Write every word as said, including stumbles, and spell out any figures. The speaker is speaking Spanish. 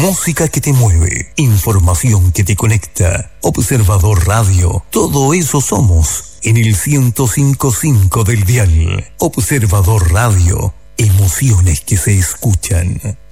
Música que te mueve, información que te conecta. Observador Radio, todo eso somos en el ciento cinco punto cinco del dial. Observador Radio, emociones que se escuchan.